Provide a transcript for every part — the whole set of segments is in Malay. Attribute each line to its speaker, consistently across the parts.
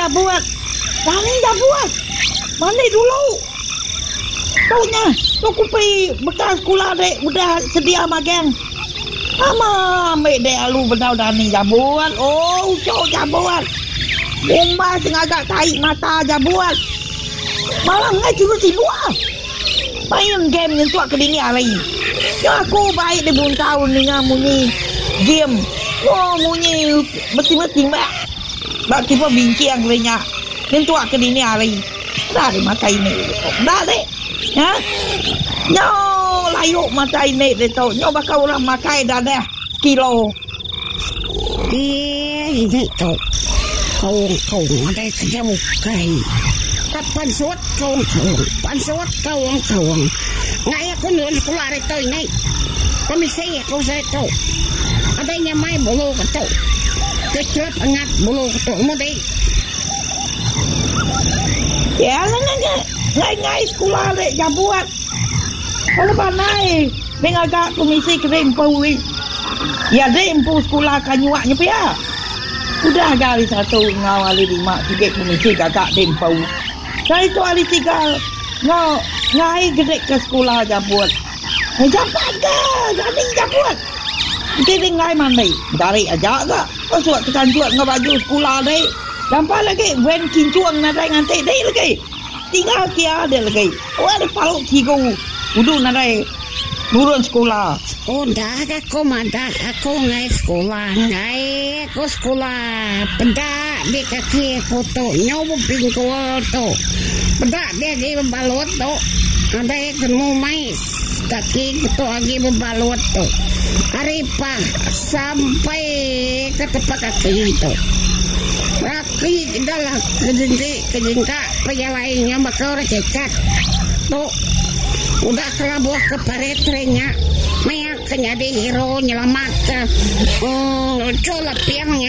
Speaker 1: buat. Tani dah buat. Mandi dulu. Taunya, aku pergi bekas sekolah dek, udah sedia magang. Ambil dek alu bedau Dani dah buat. Oh, cok dah buat. Bomba sengaja tarik mata dah buat. Malam ngai curu si luar. Main game yang tuak ke dini hari. Ya aku baik dia pun tahu dengan munyi game. Oh munyi mesti-mesti mbak. Bak kita bincang kerana yang tuak ke dini hari. Dah dia mata ini. Dah dek. Ya. Nyo layuk mata ini dia tahu. Nyo bakal orang makai dah dah kilo.
Speaker 2: Ini tu. Kau ada kerja bukai. Kapan suat kau. Ngai aku nuan sekolah itu ini. Komisi aku saya tahu. Adanya mai bulu kau. Kecil engat bulu kau. Mudi.
Speaker 1: Ya ngai sekolah dek dah buat. Kalau panai dengan agak komisi kerempau. Ya rempu sekolah kanyuaknya pia. Sudah kali satu ngawali 5 sikit komisi kakak rempau. Saya tu hari 3 ngai gede ke sekolah dah buat. Japat ke? Jadi dah buat. Kita ngai mandi. Tarik aja ke? Kau suat kecancuat ngau baju sekolah dek. Nampak lagi wen kincuang nadai ngantik dek lagi. Tinggal kia ada lagi. Wah ada paluk ciku. Udu nadai turun sekolah.
Speaker 2: Oh dah aku madak aku ngai sekolah pedak dia kaki aku tu nyawa pingkul tu pedak dia lagi membalut tu ada yang ketemu mais kaki itu lagi membalut tu haripah sampai ke tempat kaki itu kaki adalah kejengkak pejawainnya bakal cekat tu udah kelabuh ke paretrenya Maya kenyadi hero nyelamat coba piangnya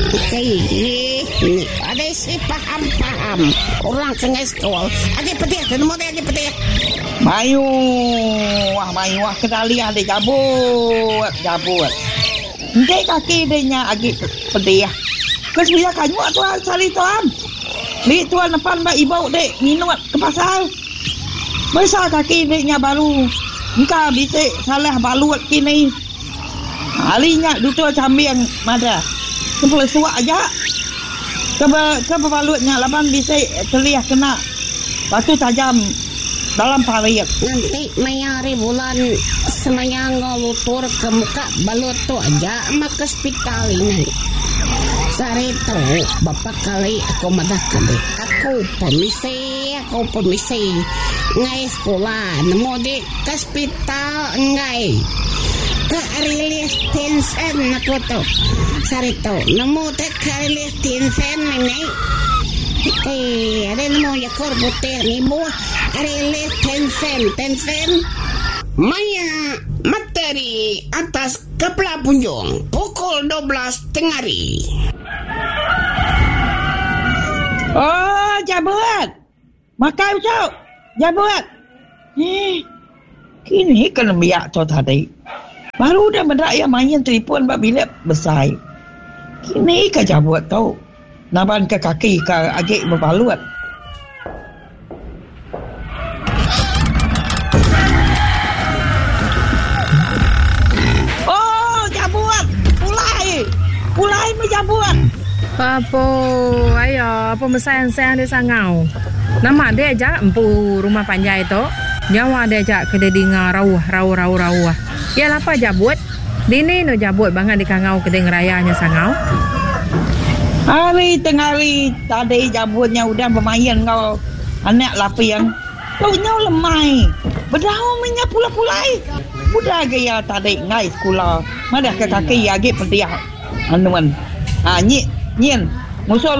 Speaker 2: ini ada si paham orang kena sekolah ada petik mau ada petik
Speaker 1: mayu wah kedali ada jabut nanti kaki dia agak pedih kes biar kanyuak tuan cari tuan li tuan depan mbak ibu dek minum ke pasar masa kaki dia baru engkau bisa salah balut kini halinya dutua cambiang mada kepala suak aja ke balutnya laban bisa terlihat kena batu tajam dalam pariak
Speaker 2: nanti mayari bulan semayang ngolutur ke muka balut tu aja sama ke hospital ini sari tu bapak kali aku madah kali aku permisi ngai sekolah nemu di hospital ngai ke rilis tensen aku tu sari tu nemu te rilis tensen ini ada nemu yakor putih ni buah rilis tensen Maya materi atas kepala punjung pukul 12 tengah hari.
Speaker 1: Oh jabut makai ucap jabut kini kena biak tu tadi baru dah mendak yang main telefon bak bilik besar kini ke jabut tau naban ke kaki ke agak berbalut. Oh jabut pulai menjabut
Speaker 3: Apa ayo pemesan-pesan di Sangau. Nama dia aja empu rumah panjai tu. Nyawa dia aja ke dengar rauh. Ya lapa jabut. Dini no jabut banget di Kangau ke rayanya Sangau.
Speaker 1: Hari tengah hari tadi jabutnya udah bermain kau anak lapiang. Kau nyau lemai. Berdahu minyak pula-pulai. Udah gaya tadi ngai sekolah. Madah ke kaki agak pedih. Anuan. Nyin musuh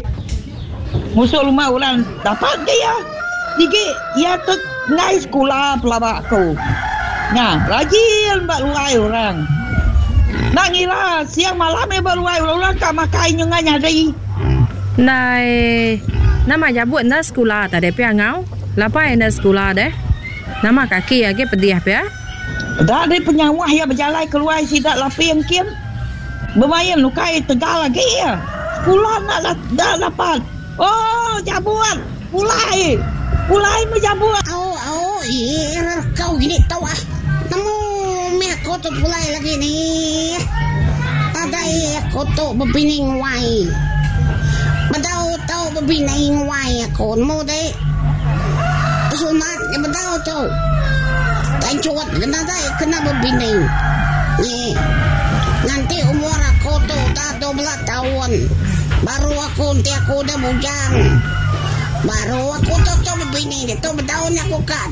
Speaker 1: rumah orang dapat dia dikit ya tu ngai sekolah pelabak aku nah rajin bak luai orang nak ngira siang malam bak luai orang tak makai nyenganya dari
Speaker 3: nai nama jabut na sekolah tadi pia ngau lapa na sekolah deh nama kaki lagi pedih pia
Speaker 1: dah ada penyawah yang berjalan keluar sidak lapi yang kian bermain lukai tegal lagi ya. Sekolah nak dapat Oh, jabuat. Pulai menjabuat.
Speaker 2: Kau gini tahu ah. Namo aku tu pulai lagi ni. Ada aku tu berbining wai. Tahu berbining wai aku mau deh. Sunat yang tahu tu. Dan cuat kena berbining. Ni. Nanti umur aku tu dah 12 tahun. Baru aku udah bujang. Baru aku tu berbining dia tu bertahun aku kat.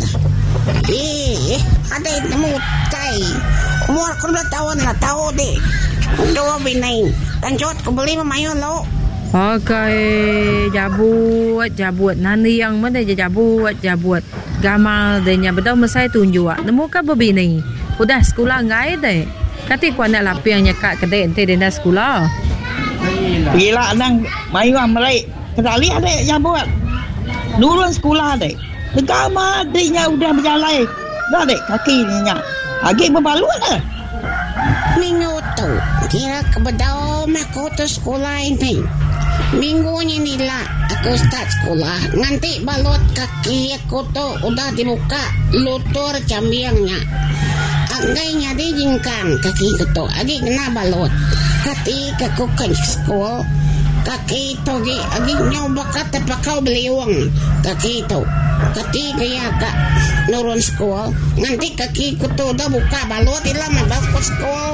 Speaker 2: Ada nemu tai. Umur aku 12 tahun lah tahu deh. Dua bining. Dan cuat aku beli memayu lo.
Speaker 3: Okay, jabut. Nani yang mana je jabut. Gamal denya betul mesai tunjuk. Nemu ka berbini. Udah sekolah ngai deh. Kati ku anak lapi yang nyekat kedai ente dia sekolah.
Speaker 1: Gila nang mayu amrei. Kedali ada jabut. Dulu sekolah deh. Tegama adiknya udah berjalan. Dah deh kaki ni nya. Agi berbalut dah.
Speaker 2: Minggu tu kira kebedau aku tu sekolah ini. Minggunya ni lah aku start sekolah. Nanti balut kaki aku tu udah dibuka lutur cambiangnya. Agaknya dijingkang kaki aku tu. Agi kena balut. Ketika aku ke sekolah kaki tu agi nyoba kata pakau beliwang kaki tu. Ketika ya kak nurun sekolah nanti kaki ku tu dah buka balut ilah mabak ke sekolah.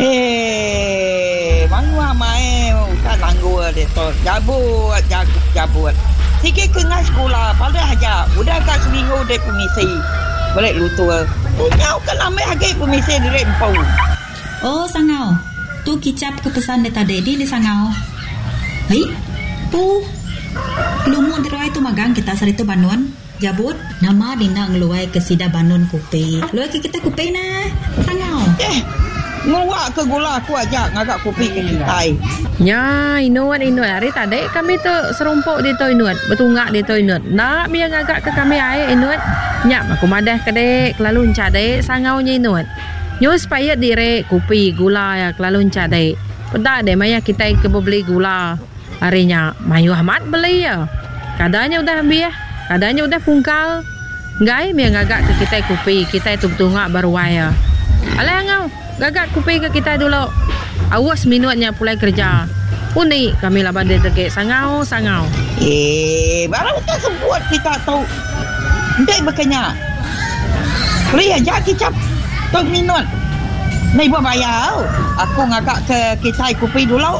Speaker 1: Manua mai kan langgua dia tu jabut. Sikit kena sekolah pada aja. Udah kat seminggu dia permisi. Balik lutur. Punya kan ambil agak permisi direk empau.
Speaker 4: Oh sangau. Tu kicap ke pesan dia tadi di sangau. Hei, tu lumut teruai tu magang kita sari tu Banun. Jabut nama dinang luai ke sida Banun Kupi. Luai ke kita Kupi na. Sangau.
Speaker 1: Nguak ke gula aku aja ngagak kopi ke kita.
Speaker 3: Ya, inuat. Hari tadi kami tu serumpuk di tu inuat. Betungak di tu inuat. Nak biar ngagak ke kami air inuat. Nyak aku madah kedek. Kelalu encadek sangaunya inuat. Nyus payat direk kopi gula ya kelalu encadek. Pedak deh maya kita ke beli gula. Harinya Mayu Ahmad beli ya. Kadanya udah ambil. Kadanya udah pungkal. Ngai biar ngagak ke kita kopi. Kita itu betungak baru waya. Alah ngau. Gagak kupi ke kita dulu. Awas minutnya pulai kerja. Uni kami laban dia terkek sangau.
Speaker 1: Baru kita sebut kita tahu. Ndek berkenyak. Beri aja kicap. Tok minut. Ni buat bayar. Aku ngagak ke kita kupi dulu.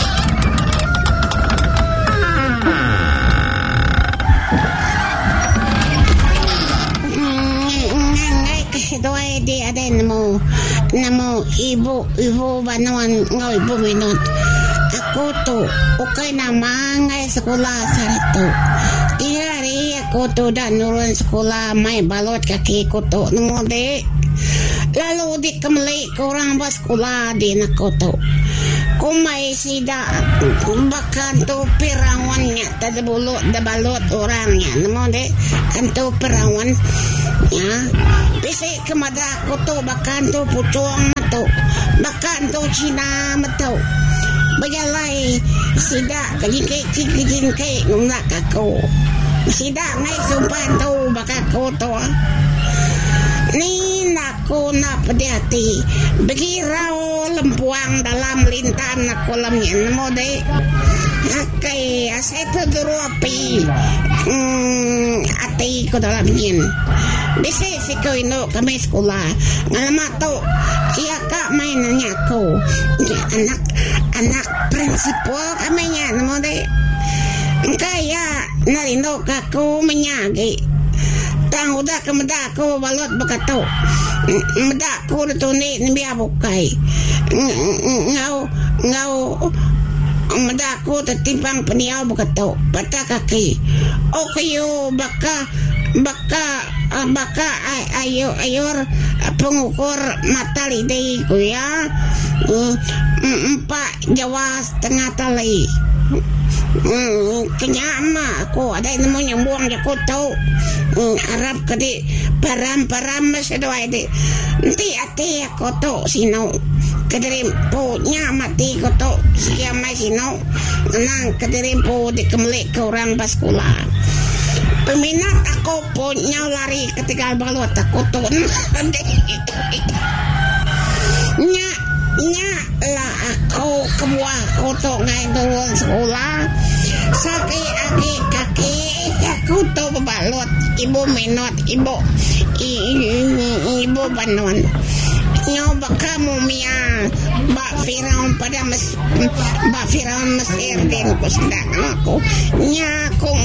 Speaker 2: Doa dia ada namo ibu Banun ngau ibu minut. Aku tu ukai nama ngai sekolah saratu. 3 hari aku tu dah nurun sekolah mai balot kaki aku tu namo dek. Lalu di kembali kurang bas sekolah di nak aku tu. Kumai sida bahkan tu perawannya tak bolot dah balot orangnya namo dek kan tu perawan ya. Bisik kemada aku tu bahkan tu pucuang tu bahkan tu Cina tu bajalai sida kejingke ngumnak aku sida ngai sumpan tu bahkan aku tu ni aku nak pedati begirau lempuang dalam lintan aku lemnya nemo dek akai asai tu duruapi ati ko dalam yin bisa siko ino kami sekolah ngalamat tu kia kak main nanya aku anak prinsipal kami nya nemo dek kaya narindo kaku menyagi tang udah kemeda aku balot bakato meda aku tu ni biar bukai ngau meda aku tertimbang peniau bakato patah kaki okayo baka ayor pengukur mata lidai ku ya 4 Jawa setengah tali kenyama aku ada yang mau nyambung aku tahu Arab kedi param masih doa deh nanti ati aku tahu sino Kederimpunya mati ko to. Siya may sino. Nang kederimpu di kemelik ke orang pas sekolah. Peminat ako po niya lari ketika balot ako to. Nya lah ako kebuah ko to ngay turun sekolah. Sakit kaki aku to balot. Ibu minot, ibu banon. Nyoba kamu Mia Mbak Firaun Mesir din ko sedang aku nyakong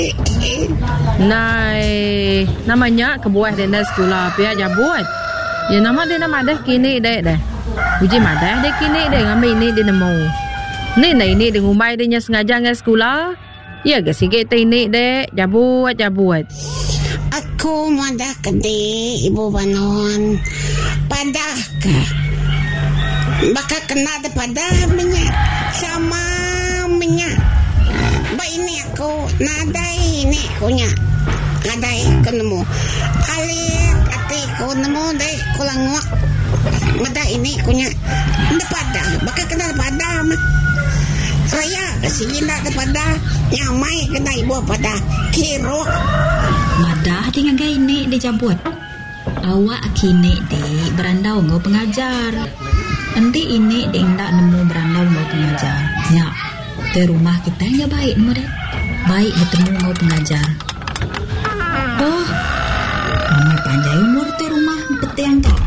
Speaker 3: Nai namanya kebuah dena sekolah pia jabut. Ya nama deh kini deh. Uji madah deh kini deh ngambil ini di nemu. Ni di ngumbai dia sengaja ngai sekolah. Ya ke sikit ini deh jabut.
Speaker 2: Aku madah kede ibu banon. Padah ka baka kena ada padah minyak sama minyak ba ini aku nadai ini kunya nadai kenemu alit ati ku nemu deh kulangwak mada ini kunya ada padah baka kena padah mah raya kesina ada padah nyamai kena ibu padah kiro
Speaker 4: Madah dengan gay ini dijabut. Awak kini di berandau ngau pengajar. Nanti ini di ndak nemu berandau ngau pengajar. Ya, di rumah kita ya baik nemu deh. Baik bertemu ngau pengajar. Oh, ramai panjang umur di rumah petiang kau.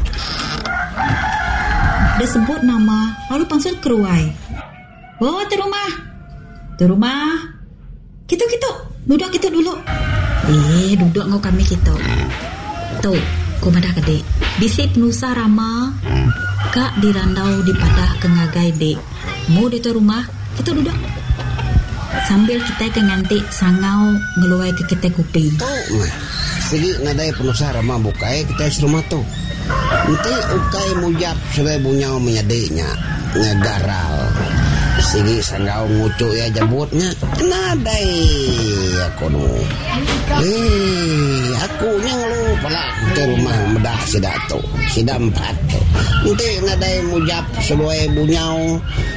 Speaker 4: Dia sebut nama, lalu pangsut keruai. Oh, di rumah. Kita duduk kita dulu. Duduk ngau kami kita. Tuh. Ko madah kade bisi penusa rama kak dirandau di padah kengagai dek mau di tu rumah kita duduk sambil kita ke nganti sangau ngeluai ke kita kopi
Speaker 2: tu segi nadai penusa rama bukai kita rumah tu nanti ukai mujab sebagai bunyau menyadiknya ngegaral segi sangau ngucuk ya jabutnya nadai aku nu aku nyanglu pala ke rumah medah sidak tu sidak 4 tu nanti nadai mujab sebagai bunyau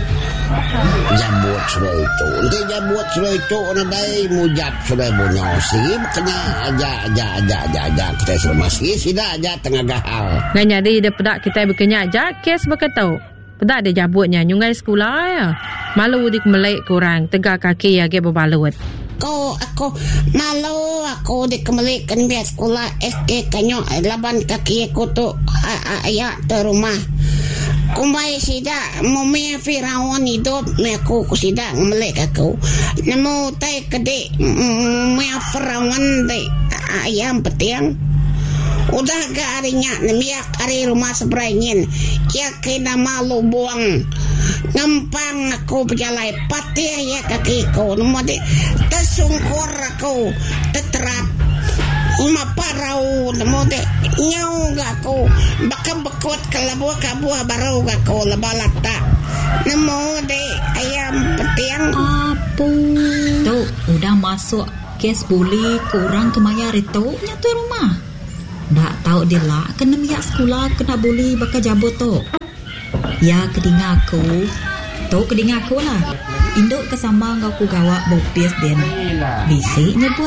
Speaker 2: jabut sebagai itu nanti jabut sebagai itu nadai mujab sebagai bunyau segi kena aja kita rumah segi sidak aja tengah gahal
Speaker 3: ngan jadi dia pedak kita berkenyak aja kes berketau pedak dia jabutnya nyungai sekolah ya malu dik melek kurang tegak kaki ya ke berbalut
Speaker 2: aku malu aku dikembalikan biar sekolah SD kanyo laban kaki aku tu ayah tu rumah kumbai sida mumi Firaun hidup aku sida melek aku nemu tai kede mumi Firaun de ayam petiang udah ke harinya nemiak hari rumah seberangin ya kena malu buang ngampang aku berjalai pati ya kakiku nemu de tersungkur aku teterat maparau nemu de nyau aku bakam bekut kalabuah kabuah baru aku lebalata nemu de ayam petiang
Speaker 4: apa tuh udah masuk kes bully kurang kemayar itu nyatu rumah ndak tahu dia lah kena miak sekolah kena bully bakal jabut tu ya kedinga aku lah induk kesama aku gawak bopis den bisi nyebut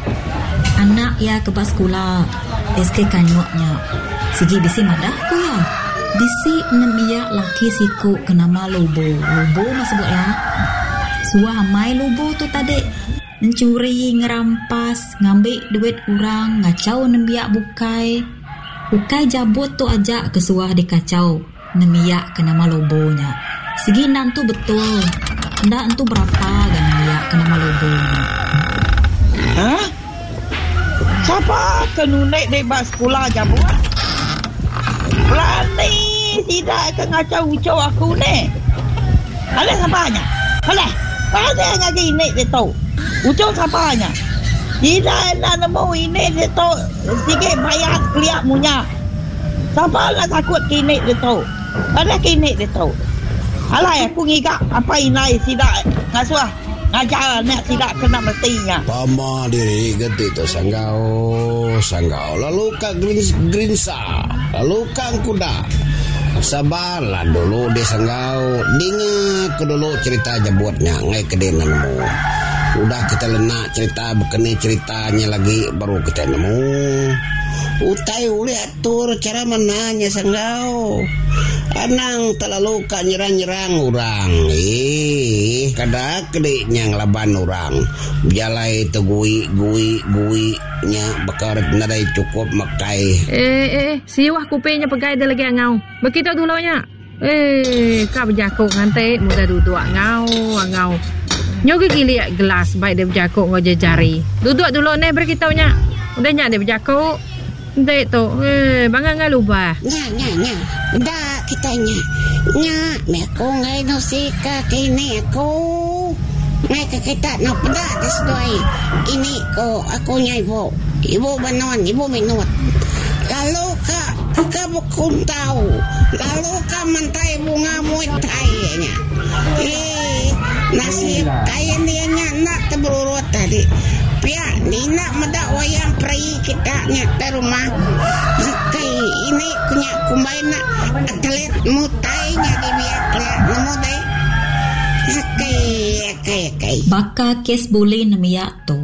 Speaker 4: anak ya ke bas sekolah SK kanyoknya sigi bisi madah ku ya bisi nemiak laki siku kenama lobo masuk ya suah mai lobo tu tadi mencuri ngerampas ngambil duit orang ngacau nembiak bukai jabut tu aja kesuah dikacau nemiak kena malobonya segi nantu betul ndak entu berapa gan nemiak kena malobonya
Speaker 1: hah siapa kenunek di bas sekolah jabut berani tidak ke ngacau-ucau aku ni alah sampahnya alah pasal ngaji ni dia tahu ucap sapanya tidak nak nemu ini dia tahu sikit bayar keliak munya siapa nak takut kini dia tahu ada kini dia tahu alai aku ngigak apa inai tidak ngasuah ngajar nak tidak kena mestinya
Speaker 2: pama diri gede tu sanggau lalu ka grinsa lalu ka kuda Sabarlah dulu di Sanggau. Dengar ke dulu cerita jabutnya ngai kedai nemu. Udah kita lenak cerita bekeni ceritanya lagi baru kita nemu. Utai uli atur cara menanya Sanggau. Anang terlalu ka nyerang-nyerang orang. Kada kedeknya ngelaban orang. Bialai itu gui-nya bakar nadai cukup makai.
Speaker 3: Siwah kupingnya pegai dia lagi ngau. Begitu dulunya. Kau berjakuk nanti mudah duduk ngau. Nyogi gili gelas baik dia berjakuk ngau jari. Duduk dulu ni berkitaunya. Udah nyak dia berjakuk. Dek tu, bangang ngai lupa.
Speaker 2: Nya. Dah kitanya. Nya, aku ngai no sika kini aku. Ngai ke kita no pedak desdoi. Ini aku nya ibu. Ibu banon, ibu minut. Lalu ka bukuntau. Lalu ka mantai bunga muitai nya. Nasi kaya dia nya nak terberurut tadi. Pia nina medak wayang prai kita nya di rumah. Zakai ini punya kumbai nak atlet mutai nya di biak nemu dai. Zakai.
Speaker 4: Baka kes boleh nemiak tu.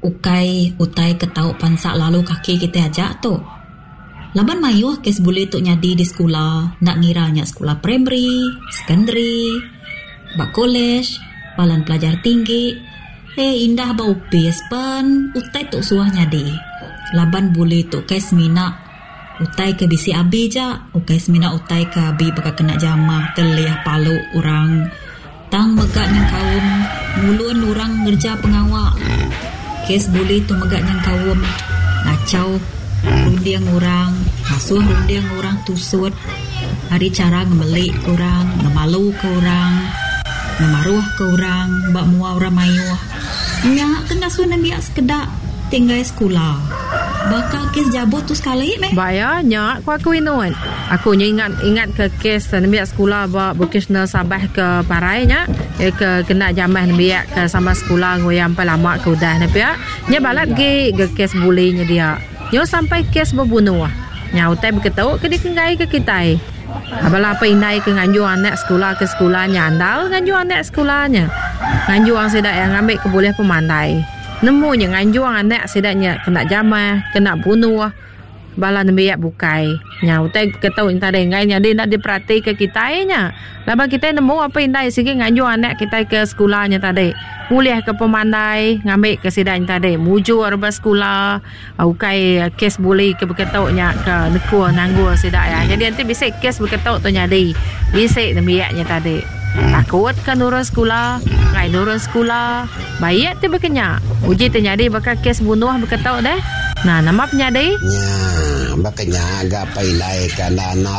Speaker 4: Utai ketau pansak lalu kaki kita ajak tu. Laban mayuh kes boleh tu nyadi di sekolah. Nak ngiranya sekolah primary, secondary, bak college, balan pelajar tinggi. Indah bau pes pan utai tu suah nyadi. Laban boleh tu kais mina utai ke bisi abi ja. Kais mina utai ke abi baka kena jamah terliah palu orang. Tang megak nang kaum muluan orang ngerja pengawal. Kais boleh tu megak nang kaum ngacau rundiang orang, asuh rundiang orang tusut. Hari cara ngemelik ke orang, ngemalu ke orang, ngemaruah ke orang, bak mua orang mayuah. Nya kena sunan dia sekedak tinggal sekolah. Bakal kes jabut tu sekali meh.
Speaker 3: Baya nya aku ingat. Aku ingat ke kes nembiak sekolah ba vocational Sabah ke Parai nya. Ke kena jamah nembiak ke sama sekolah ngoyam lama ke udah nembiak. Nya balat ke kes bullynya dia. Nyo sampai kes berbunuh. Nya utai berketau ke dikengai ke kita. Abala apa inai ke nganju anak sekolah ke sekolahnya andal nganju anak sekolahnya. Nganju ang sedak yang ambil ke boleh pemandai. Nemunya nganju ang anak sedaknya kena jamah, kena bunuh. Bala nembiak bukai. Nya utai ketau inta dengai nya dia nak diperhati ke kita nya. Laba kita nemu apa indai sigi nganju anak kita ke sekolahnya tadi. Kuliah ke pemandai, ngambil ke sidang tadi. Muju arba sekolah, ukai kes boleh ke berketuk nya ke nekua nanggur sidak ya. Jadi nanti bisa kes berketuk tu nyadi. Bisa nembiaknya tadi. Takut kan urus sekolah, ngai urus sekolah. Bayat tu berkenyak. Uji terjadi bakal kes bunuh berketuk deh. Nah, nama penyadi?
Speaker 2: Ya, makanya agak pailai karena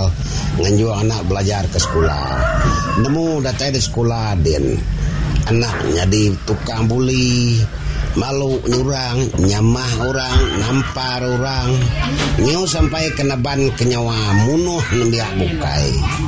Speaker 2: nganju anak belajar ke sekolah. Nemu datang di sekolah din. Anaknya di tukang buli, malu nyurang, nyamah orang, nampar orang. Nyo sampai kena ban kenyawa munuh nembiak bukai.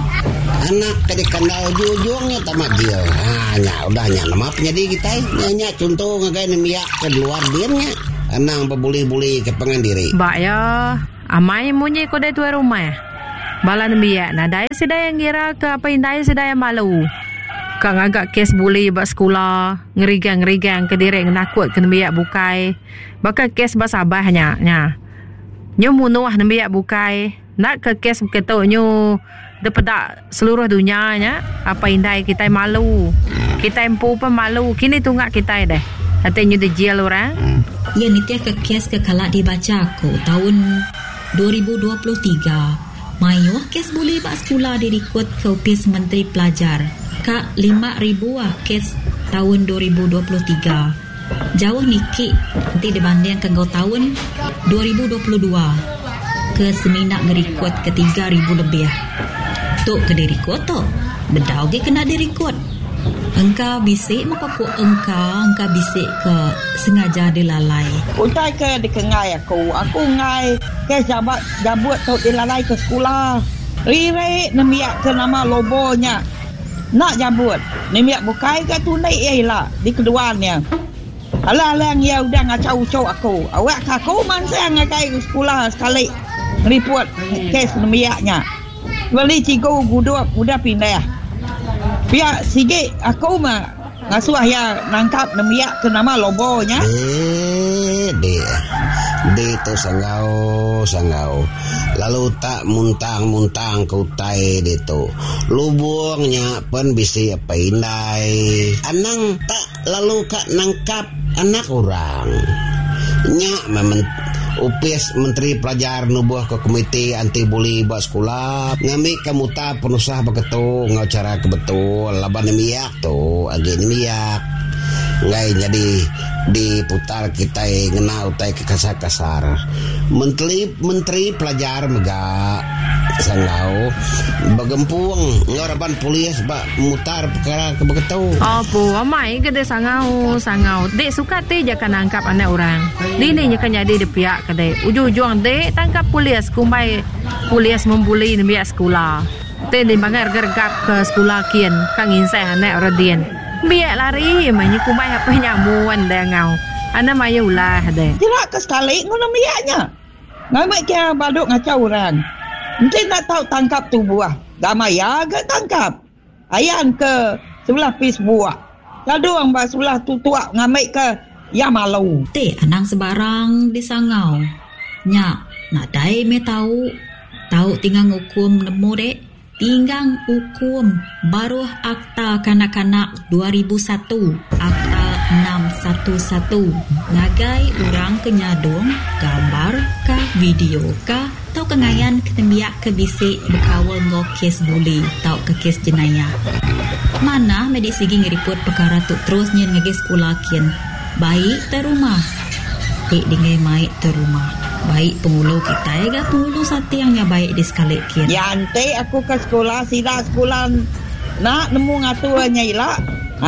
Speaker 2: Anak tadi kandal jujungnya tamat dia. Nya udahnya nama penyadi kita. Nya contoh ngagai nembiak ke luar dianya. Anang berbuli-buli ke pengandiri.
Speaker 3: Mbak ya, amai munyi kodai tuai rumah. Bala nembiak. Nah, daya sedaya yang kira ke apa yang daya sedaya malu. Kang agak kes buli bak sekolah, ngerigang ke diri nakut ke nembiak bukai. Bakal kes bak Sabahnya. Nyo munuh nembiak bukai. Nak ke kes ketuk nyo depedak seluruh dunianya. Apa indai kita malu. Kita empu pun malu. Kini tunggak kita deh. Katanya dijual orang.
Speaker 4: Ya nitia ke kes ke kalak dibaca aku tahun 2023. Mayuh kes boleh bak sekolah dirikut ke Ofis Menteri Pelajar. Kak 5,000 kes tahun 2023. Jauh nikik nanti dibanding ke tahun 2022. Ke seminak ngerikut ke 3,000 lebih. Tok ke dirikut tu. Bedau ke kena dirikut. Engkau bisik maka engkau bisik ke sengaja dilalai.
Speaker 1: Utai ke dikengai aku ngai ke jabut tu dilalai ke sekolah. Rire nemiak ke nama lobonya. Nak jabut nemiak bukai ke tunai lah di keduanya. Alang ya udah ngacau aku. Awak aku mansang ngakai ke sekolah sekali report kes nemiaknya. Beli cikgu guduk udah pindah. Biar sikit aku mah ngasuh ya nangkap nemiak tu nama lobonya.
Speaker 5: Dek tu sangau. Lalu tak muntang-muntang kau tai dia tu. Lubungnya pun bisa pindah. Anang tak lalu kak nangkap anak orang. Nya memang upis Menteri Pelajar nubuh ke komite anti buli buat sekolah ngambil kamu tak penusah begitu ngau cara kebetul laban miyak tu agi miyak ngai jadi diputar kita ngena utai ke kasar-kasar menteri pelajar mega sangau bagempung ngaraban polis ba mutar perkara ke begitu
Speaker 3: Apa amai ke de sangau dek suka te jangan nangkap anak orang ini nya kan jadi de pihak ke de ujung-ujung dek tangkap polis kumbai polis membuli di pihak sekolah te di bangar gergap ke sekolah kian kang insai anak radien biak lari manya kumbai apa nyamuan de ngau ana maya ulah de
Speaker 1: Tidak ke sekali ngono miaknya. Ngambil kira baduk ngacau orang. Mesti nak tahu tangkap tu buah. Damai ya ke tangkap. Ayan ke sebelah pis buah. Lalu orang bah sebelah tu tuak ngambil ke ya malu.
Speaker 4: Te anang sebarang di sangau. Nya, nak dai me tahu tinggal hukum nemu dek. Tinggal hukum baru Akta Kanak-kanak 2001. Akta 611 ngagai orang kenyadong gambar kah video kah tau kengayan ketembiak ke bisik berkawal ngo kes buli tau ke kes jenayah mana medik sigi ngeriput perkara tu terus nyen ngagi sekolah kian baik terumah dengai mai terumah baik pengulu kita ya pengulu sate yang baik di sekali kian
Speaker 1: Ya ante aku ke sekolah sila sekolah nak nemu ngatuannya ilah.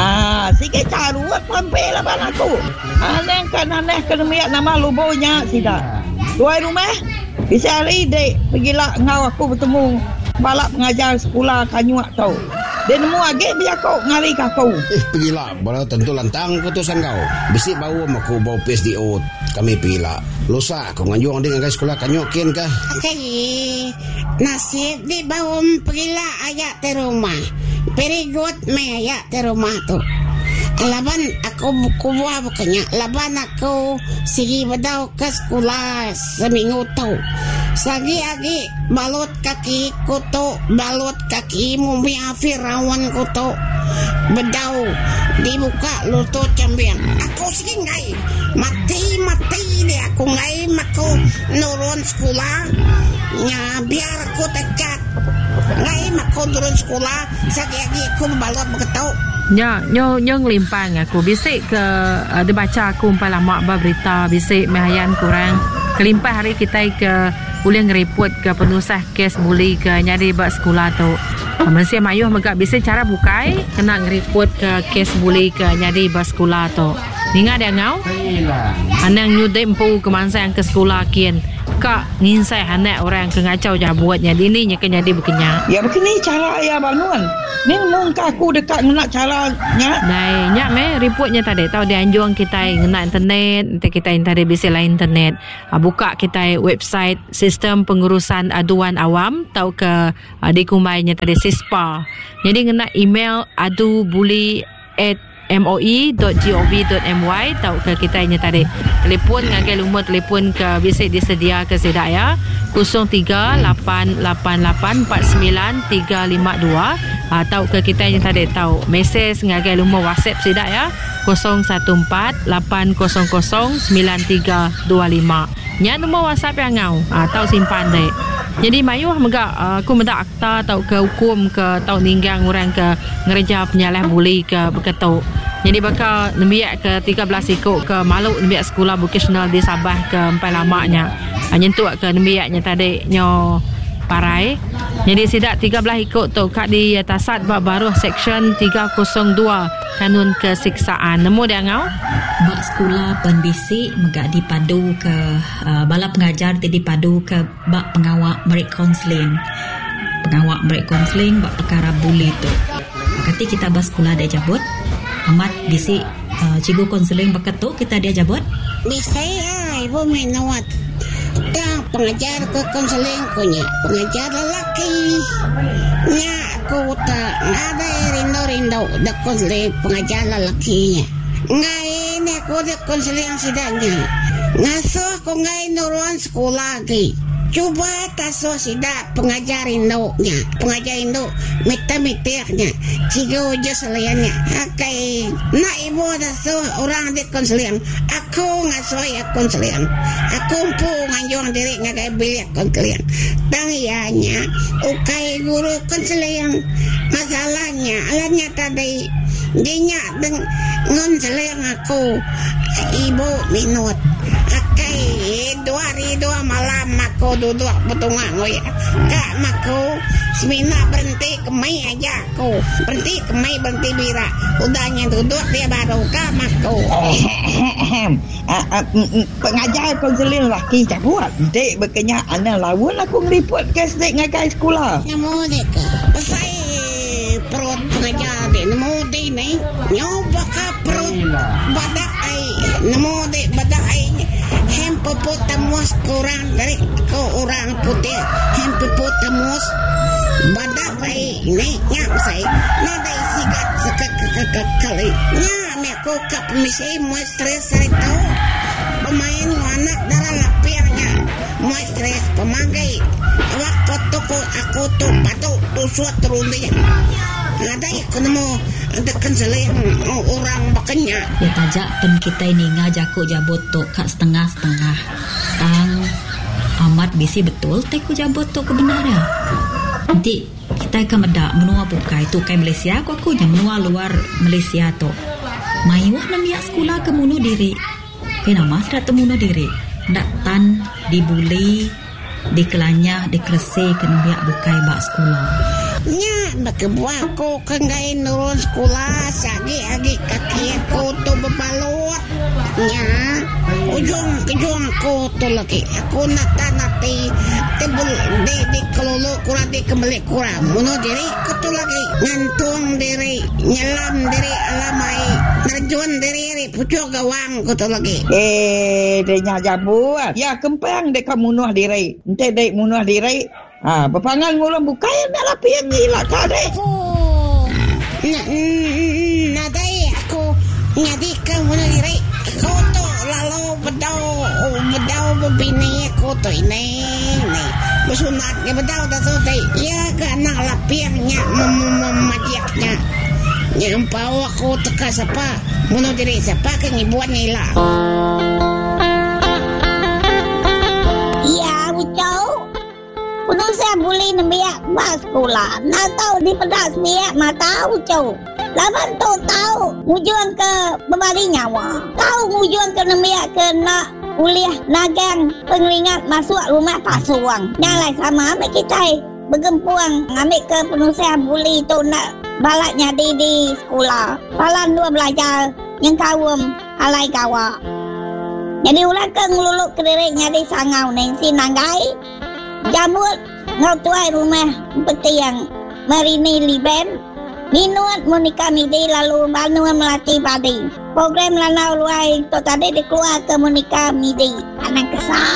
Speaker 1: Sikit caruat sampai lah ban aku. Aneh kena miak nama lubonya sida. Tuai rumah bisa hari dek pergilah ngau aku bertemu balap pengajar sekolah kanyuak tau. Dia nemu agak biar kau ngari kau.
Speaker 5: Pergilah baru tentu lantang keputusan kau. Bisi bau aku bau PSDO kami pergilah. Lusa kau ngajung dengan guys sekolah kanyukin kah?
Speaker 2: Okay. Nasib di bawah pergilah ayat di rumah. Very good me ayat di rumah tu. Laban aku buah bukannya. Laban aku sigi badau ke sekolah seminggu tu. Sagi-agi balut kaki kutu, balut kaki mumia Firawan kutu. Bedau dibuka lutut cambian. Aku sigi ngai mati dia aku ngai maku nurun sekolah. Nya biar aku tekat. Ngai maku turun sekolah sagi-agi aku balut begitu.
Speaker 3: Nyo ngelimpang aku bisik ke dia baca aku umpai lama berita bisik mehayan kurang kelimpah hari kita ke boleh ngeriput ke penusah kes buli ke nyari bak sekolah tu mesti mayuh megak bisik cara bukai kena ngeriput ke kes buli ke nyari bak sekolah tu ingat dia ngau anang nyude empu ke mangsa yang ke sekolah kian kak nginsai anak orang ke ngacau jabuatnya dini nya ke nyadi bekenya
Speaker 1: Ya begini cara ayah bangun. Ni mungkin aku dekat nak caranya.
Speaker 3: Nai nyak me reportnya tadi tahu dia anjung kita ngena internet nanti kita tadi bisa lah internet buka kita website sistem pengurusan aduan awam tahu ke dikumainya tadi SISPA jadi ngena email adubuli@moi.gov.my tahu ke kita nya tadi telefon ngagai lumur telefon ke bisa disedia ke sedaya 0388893552 tahu ke kita yang tadi tahu mesej ngagai lumur WhatsApp sedaya 0148009325 nya nombor WhatsApp yang ngau tahu simpan dek jadi mayuh megak aku mendak akta tahu ke hukum ke tahu ninggang orang ke ngereja penyalah buli ke beketu jadi bakal nembiak ke 13 ikut ke Maluk nembiak sekolah vocational di Sabah ke empat lamanya nyentuk ke nembiaknya tadi nyo parai jadi sidak 13 ikut tu kat di atasat bab baru section 302 kanun kesiksaan nemu dia ngau
Speaker 4: bak sekolah penbisik megak dipadu ke balap pengajar dipadu ke bak pengawak break counselling bak perkara buli tu kati kita bak sekolah dia jabut amat bisik cikgu counselling bakat tu kita dia jabut
Speaker 2: Bisa ya ibu minat. Dah pengajar ke konseling kunya, pengajar lelaki. Nya aku tak ada rindu dak konseling pengajar lelakinya. Ngai ini aku dak konseling sidangnya. Ngasuh ko ngai nuruan sekolah lagi. Coba taso sida pengajar indoknya, pengajar indok mita-mitiknya, cigo je selayannya. Akai na ibu taso orang di konselian, aku ngasuh ya konselian, aku pu nganjong diri ngagai bilik konselian. Tangianya, ukai guru konselian, masalahnya, alatnya tadi dinya dengan konselian aku ibu minut. Dua malam aku duduk petungan ya. Kak maku semina berhenti kemai aja aku. Berhenti kemai berhenti bira. Udahnya duduk dia baru kak maku.
Speaker 1: Pengajar konseling laki cabut. Dek berkenya anak lawan aku ngeriput kes dek ngagai sekolah.
Speaker 2: Namo dek. Pasai perut pengajar dek. Namo dek ni. Nyoba ka perut badak ai. Namo dek badak ai. Hempopotamus kurang dari ko orang putih. Hempopotamus badak ai ni nyam sai. Nadai sigat sekak kali. Nyam aku kap misi mau stres sai tau. Pemain anak darah lapirnya mau stres pemagai. Waktu toko aku tu batu tu suat terundi. Ada ekonomi ada konseling orang bakanya.
Speaker 4: Ya tajak pen kita ini ngajak jabot tu kak setengah-setengah. Tang amat bisi betul teku jabot tu kebenaran. Nanti kita akan medak menua bukai tu kai Malaysia aku jam menua luar Malaysia tu. Mayuh namanya sekolah ke bunuh diri. Kenapa sudah temunuh diri? Ndak tan dibuli, dikelanyah, dikrese kena biak bukai bak sekolah.
Speaker 2: Nya bakebuah ko kanggai nurun sekolah sagi kaki aku tu berbalut. Nya ujung ko tu lagi aku nati tebul di kelulu kurang di kembali kurang bunuh diri ko tu lagi ngantung diri nyelam diri alamai nerjun diri pucuk gawang ko tu lagi.
Speaker 1: Dia cabut. Ya kempang dek kamu munuh diri. Ente dek munuh diri. Berpangal ngulang bukai nak lapi yang gila kade.
Speaker 2: Nadai aku nyadikan bunuh diri. Aku tu lalu bedau berbini aku tu ini. Bersunat dia bedau dah selesai. Ya ke anak lapi yang memadiaknya. Yang empau aku teka siapa bunuh diri siapa ke ngibuannya hilang.
Speaker 6: Ya, Ucau. Punong saya boleh nambiak bas sekolah. Nak tahu di pedas biak mah tahu Ucau. Laban tu tahu mujuan ke berbalik nyawa. Tahu mujuan ke nambiak ke nak kuliah nagang pengeringat masuk rumah Pak Suang. Nyalai sama ambil kita bergempuang ambil ke punong saya boleh tu nak balaknya di sekolah. Palan dua belajar yang kawum alai kawa. Jadi ulang ke ngeluluk keriknya di sangau nengsi nanggai. Jambut ngau tuai rumah petiang Marini Liben minut Monika Midi lalu Banua Melati Padi program lanau luai tu tadi dikeluar ke Monika Midi anak kesal